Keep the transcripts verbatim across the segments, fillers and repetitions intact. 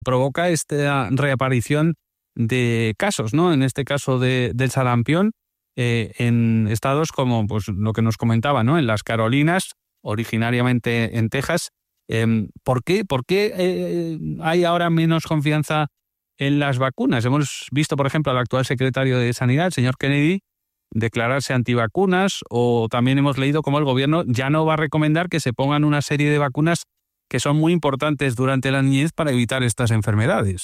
provoca esta reaparición de casos, ¿no? En este caso de, del sarampión, eh, en estados como pues, lo que nos comentaba, ¿no? En las Carolinas, originariamente en Texas. Eh, ¿Por qué, por qué eh, hay ahora menos confianza en las vacunas? Hemos visto, por ejemplo, al actual secretario de Sanidad, el señor Kennedy, declararse antivacunas, o también hemos leído cómo el gobierno ya no va a recomendar que se pongan una serie de vacunas que son muy importantes durante la niñez para evitar estas enfermedades.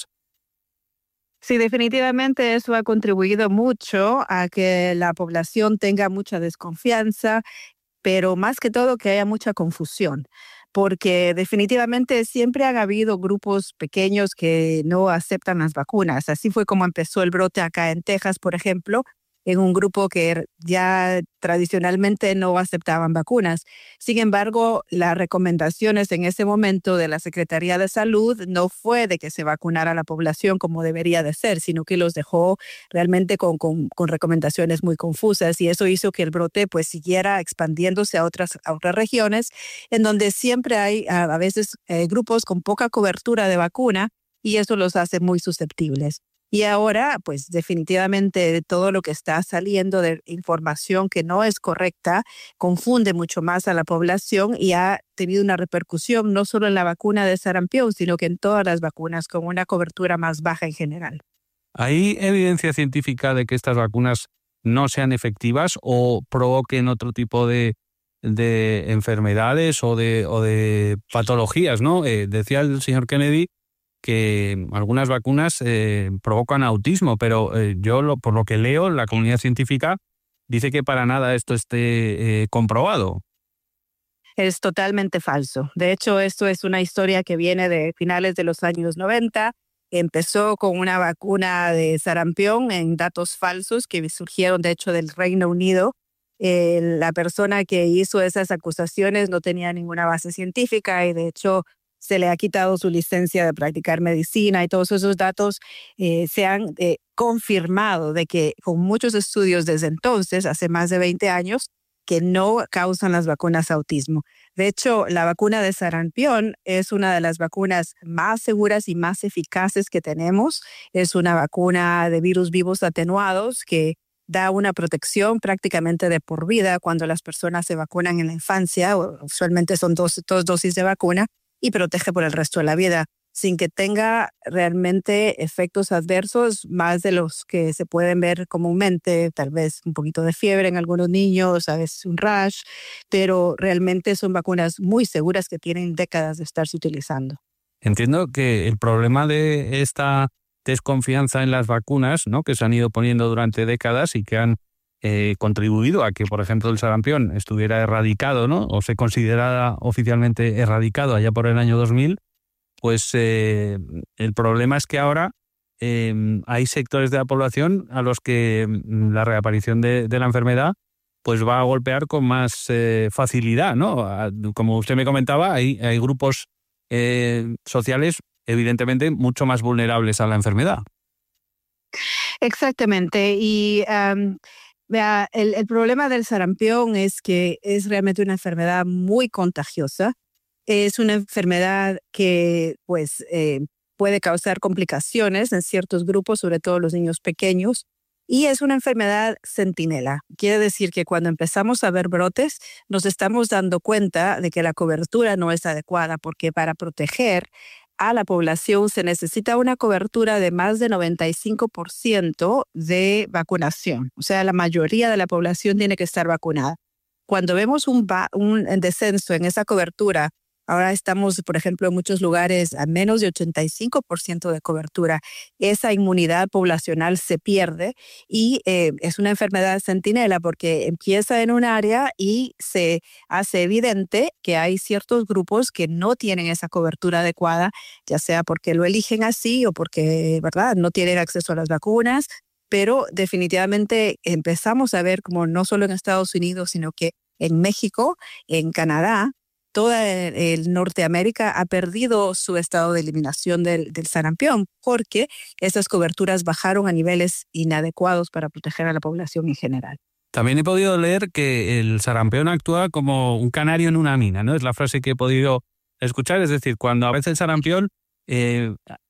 Sí, definitivamente eso ha contribuido mucho a que la población tenga mucha desconfianza, pero más que todo que haya mucha confusión, porque definitivamente siempre han habido grupos pequeños que no aceptan las vacunas. Así fue como empezó el brote acá en Texas, por ejemplo, en un grupo que ya tradicionalmente no aceptaban vacunas. Sin embargo, las recomendaciones en ese momento de la Secretaría de Salud no fue de que se vacunara a la población como debería de ser, sino que los dejó realmente con, con, con recomendaciones muy confusas, y eso hizo que el brote pues siguiera expandiéndose a otras, a otras regiones, en donde siempre hay a, a veces eh, grupos con poca cobertura de vacuna, y eso los hace muy susceptibles. Y ahora, pues definitivamente todo lo que está saliendo de información que no es correcta confunde mucho más a la población y ha tenido una repercusión no solo en la vacuna de sarampión, sino que en todas las vacunas con una cobertura más baja en general. ¿Hay evidencia científica de que estas vacunas no sean efectivas o provoquen otro tipo de, de enfermedades o de, o de patologías, ¿no? Eh, decía el señor Kennedy que algunas vacunas eh, provocan autismo, pero eh, yo lo, por lo que leo, la comunidad científica dice que para nada esto esté eh, comprobado. Es totalmente falso. De hecho, esto es una historia que viene de finales de los años noventa. Empezó con una vacuna de sarampión en datos falsos que surgieron, de hecho, del Reino Unido. Eh, la persona que hizo esas acusaciones no tenía ninguna base científica y, de hecho, se le ha quitado su licencia de practicar medicina, y todos esos datos eh, se han eh, confirmado de que con muchos estudios desde entonces, hace más de veinte años, que no causan las vacunas autismo. De hecho, la vacuna de sarampión es una de las vacunas más seguras y más eficaces que tenemos. Es una vacuna de virus vivos atenuados que da una protección prácticamente de por vida cuando las personas se vacunan en la infancia. Usualmente son dos, dos dosis de vacuna, y protege por el resto de la vida, sin que tenga realmente efectos adversos más de los que se pueden ver comúnmente, tal vez un poquito de fiebre en algunos niños, a veces un rash, pero realmente son vacunas muy seguras que tienen décadas de estarse utilizando. Entiendo que el problema de esta desconfianza en las vacunas, ¿no?, que se han ido poniendo durante décadas y que han eh, contribuido a que, por ejemplo, el sarampión estuviera erradicado, ¿no?, o se considerara oficialmente erradicado allá por el año dos mil, pues eh, el problema es que ahora eh, hay sectores de la población a los que la reaparición de, de la enfermedad pues va a golpear con más eh, facilidad, ¿no? Como usted me comentaba, hay, hay grupos eh, sociales evidentemente mucho más vulnerables a la enfermedad. Exactamente. Y um, vea, el, el problema del sarampión es que es realmente una enfermedad muy contagiosa. Es una enfermedad que pues, eh, puede causar complicaciones en ciertos grupos, sobre todo los niños pequeños. Y es una enfermedad centinela. Quiere decir que cuando empezamos a ver brotes, nos estamos dando cuenta de que la cobertura no es adecuada, porque para proteger a la población se necesita una cobertura de más de noventa y cinco por ciento de vacunación. O sea, la mayoría de la población tiene que estar vacunada. Cuando vemos un, un descenso en esa cobertura, ahora estamos, por ejemplo, en muchos lugares a menos de ochenta y cinco por ciento de cobertura. Esa inmunidad poblacional se pierde y eh, es una enfermedad centinela porque empieza en un área y se hace evidente que hay ciertos grupos que no tienen esa cobertura adecuada, ya sea porque lo eligen así o porque, ¿verdad?, no tienen acceso a las vacunas. Pero definitivamente empezamos a ver como no solo en Estados Unidos, sino que en México, en Canadá, toda el, el Norteamérica ha perdido su estado de eliminación del, del sarampión porque esas coberturas bajaron a niveles inadecuados para proteger a la población en general. También he podido leer que el sarampión actúa como un canario en una mina, ¿no? Es la frase que he podido escuchar. Es decir, cuando aparece el sarampión, eh,